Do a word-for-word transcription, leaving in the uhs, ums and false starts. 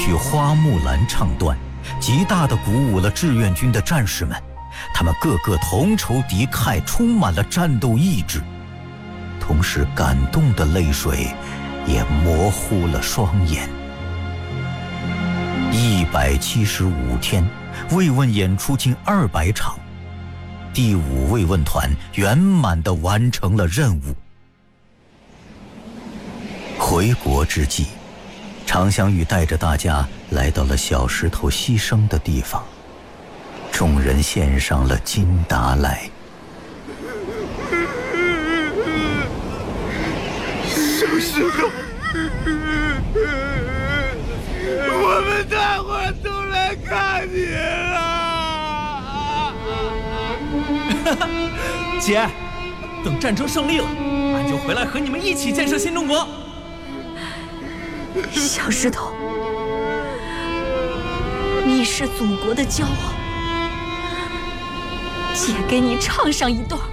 曲《花木兰》唱段，极大地鼓舞了志愿军的战士们，他们个个同仇敌忾，充满了战斗意志。同时，感动的泪水也模糊了双眼。一百七十五天，慰问演出近二百场，第五慰问团圆满地完成了任务。回国之际，常香玉带着大家来到了小石头牺牲的地方，众人献上了金达赖。 小石头，我们大伙儿都来看你了。 姐，等战争胜利了，俺就回来和你们一起建设新中国。 小石头，你是祖国的骄傲，姐给你唱上一段。